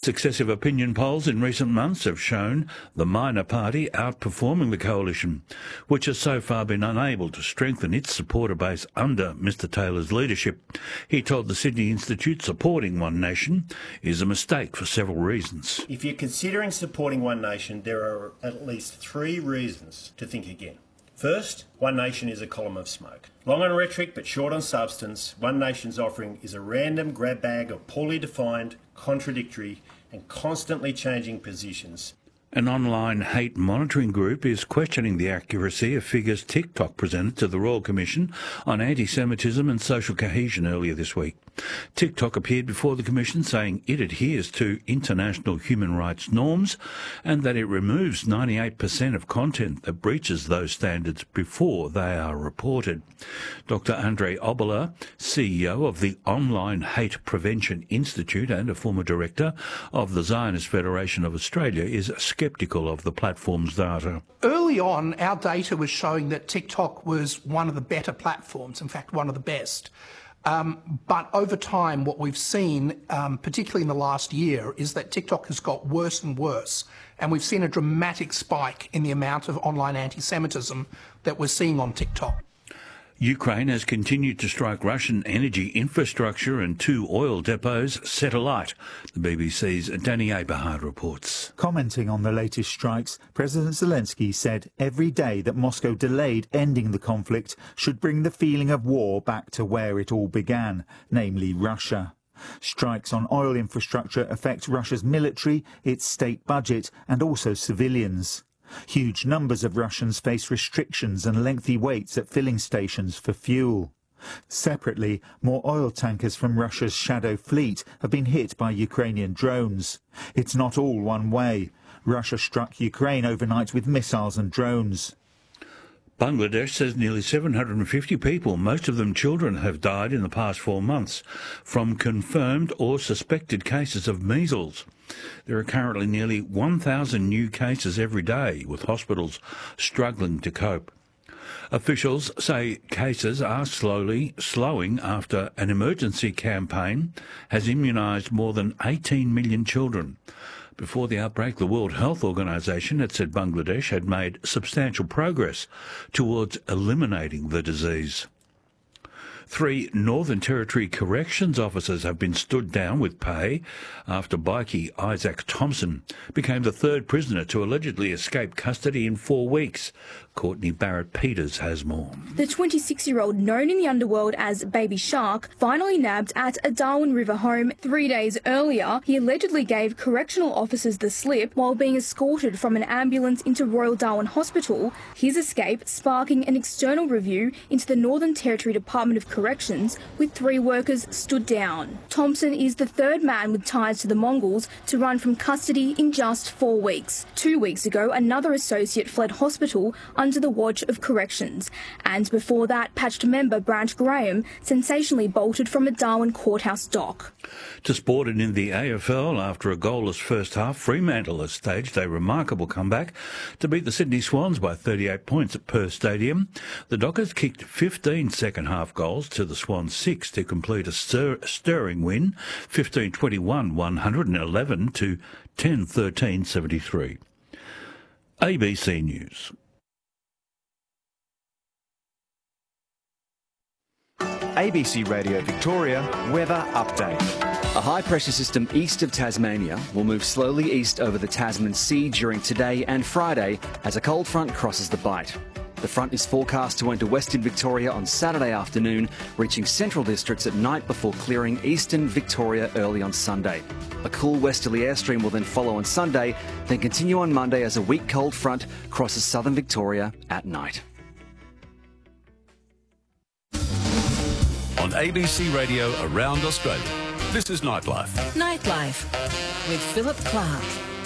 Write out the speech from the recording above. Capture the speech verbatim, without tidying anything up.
Successive opinion polls in recent months have shown the minor party outperforming the coalition, which has so far been unable to strengthen its supporter base under Mr Taylor's leadership. He told the Sydney Institute supporting One Nation is a mistake for several reasons. If you're considering supporting One Nation, there are at least three reasons to think again. First, One Nation is a column of smoke. Long on rhetoric but short on substance, One Nation's offering is a random grab bag of poorly defined, contradictory and constantly changing positions. An online hate monitoring group is questioning the accuracy of figures TikTok presented to the Royal Commission on anti-Semitism and social cohesion earlier this week. TikTok appeared before the Commission saying it adheres to international human rights norms and that it removes ninety-eight percent of content that breaches those standards before they are reported. Doctor Andre Oboler, C E O of the Online Hate Prevention Institute and a former director of the Zionist Federation of Australia, is sceptical of the platform's data. Early on, our data was showing that TikTok was one of the better platforms, in fact, one of the best. Um, but over time, what we've seen, um, particularly in the last year, is that TikTok has got worse and worse. And we've seen a dramatic spike in the amount of online anti-Semitism that we're seeing on TikTok. Ukraine has continued to strike Russian energy infrastructure and two oil depots set alight. The B B C's Danny Aberhard reports. Commenting on the latest strikes, President Zelensky said every day that Moscow delayed ending the conflict should bring the feeling of war back to where it all began, namely Russia. Strikes on oil infrastructure affect Russia's military, its state budget and also civilians. Huge numbers of Russians face restrictions and lengthy waits at filling stations for fuel. Separately, more oil tankers from Russia's shadow fleet have been hit by Ukrainian drones. It's not all one way. Russia struck Ukraine overnight with missiles and drones. Bangladesh says nearly seven hundred fifty people, most of them children, have died in the past four months from confirmed or suspected cases of measles. There are currently nearly one thousand new cases every day, with hospitals struggling to cope. Officials say cases are slowly slowing after an emergency campaign has immunised more than eighteen million children. Before the outbreak, the World Health Organization had said Bangladesh had made substantial progress towards eliminating the disease. Three Northern Territory corrections officers have been stood down with pay after bikie Isaac Thompson became the third prisoner to allegedly escape custody in four weeks. Courtney Barrett-Peters has more. The twenty-six-year-old, known in the underworld as Baby Shark, finally nabbed at a Darwin River home three days earlier. He allegedly gave correctional officers the slip while being escorted from an ambulance into Royal Darwin Hospital, his escape sparking an external review into the Northern Territory Department of Corrections, with three workers stood down. Thompson is the third man with ties to the Mongols to run from custody in just four weeks. Two weeks ago, another associate fled hospital under the watch of corrections. And before that, patched member Brant Graham sensationally bolted from a Darwin courthouse dock. To sport and in the A F L, after a goalless first half, Fremantle has staged a remarkable comeback to beat the Sydney Swans by thirty-eight points at Perth Stadium. The Dockers kicked fifteen second-half goals to the Swans six to complete a stir- stirring win, fifteen twenty-one, one hundred eleven to ten thirteen, seventy-three. A B C News. A B C Radio Victoria weather update. A high-pressure system east of Tasmania will move slowly east over the Tasman Sea during today and Friday as a cold front crosses the Bight. The front is forecast to enter Western Victoria on Saturday afternoon, reaching central districts at night before clearing eastern Victoria early on Sunday. A cool westerly airstream will then follow on Sunday, then continue on Monday as a weak cold front crosses southern Victoria at night. On A B C Radio around Australia, this is Nightlife. Nightlife with Philip Clark.